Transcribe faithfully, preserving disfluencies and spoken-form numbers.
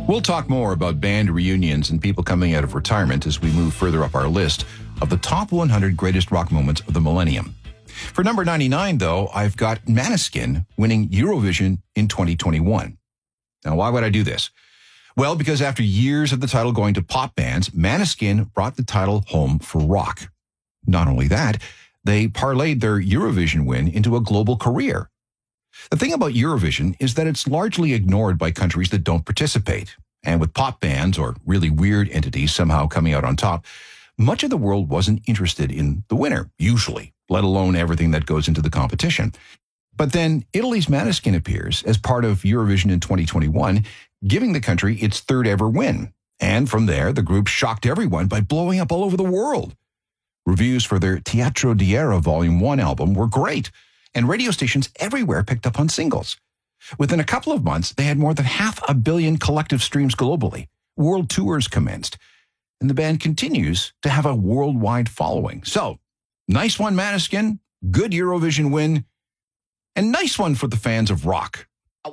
We'll talk more about band reunions and people coming out of retirement as we move further up our list of the top one hundred greatest rock moments of the millennium. For number ninety-nine, though, I've got Måneskin winning Eurovision in twenty twenty-one. Now, why would I do this? Well, because after years of the title going to pop bands, Måneskin brought the title home for rock. Not only that, they parlayed their Eurovision win into a global career. The thing about Eurovision is that it's largely ignored by countries that don't participate. And with pop bands or really weird entities somehow coming out on top, much of the world wasn't interested in the winner, usually, let alone everything that goes into the competition. But then Italy's Måneskin appears as part of Eurovision in twenty twenty-one, giving the country its third ever win. And from there, the group shocked everyone by blowing up all over the world. Reviews for their Teatro d'Era Volume one album were great, and radio stations everywhere picked up on singles. Within a couple of months, they had more than half a billion collective streams globally. World tours commenced, and the band continues to have a worldwide following. So, nice one, Måneskin, good Eurovision win, and nice one for the fans of rock.